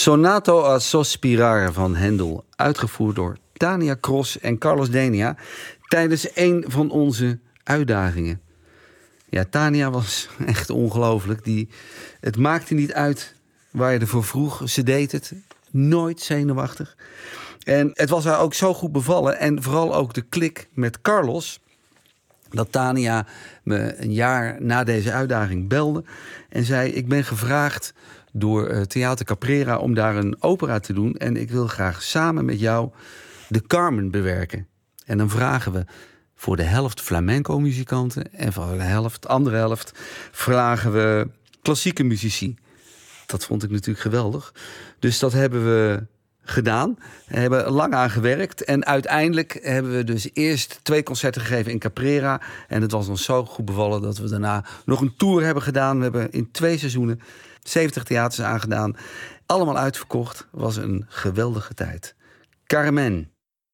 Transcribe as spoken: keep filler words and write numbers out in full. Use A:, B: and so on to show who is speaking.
A: Sonato a sospirare van Händel, uitgevoerd door Tania Cross en Carlos Denia tijdens een van onze uitdagingen. Ja, Tania was echt ongelooflijk. Die, het maakte niet uit waar je ervoor vroeg. Ze deed het nooit zenuwachtig. En het was haar ook zo goed bevallen. En vooral ook de klik met Carlos, dat Tania me een jaar na deze uitdaging belde en zei: ik ben gevraagd door Theater Caprera om daar een opera te doen en ik wil graag samen met jou de Carmen bewerken. En dan vragen we voor de helft flamenco-muzikanten en voor de helft, andere helft vragen we klassieke muzici. Dat vond ik natuurlijk geweldig. Dus dat hebben we gedaan. We hebben lang aan gewerkt. En uiteindelijk hebben we dus eerst twee concerten gegeven in Caprera. En het was ons zo goed bevallen dat we daarna nog een tour hebben gedaan. We hebben in twee seizoenen zeventig theaters aangedaan. Allemaal uitverkocht. Was een geweldige tijd. Carmen.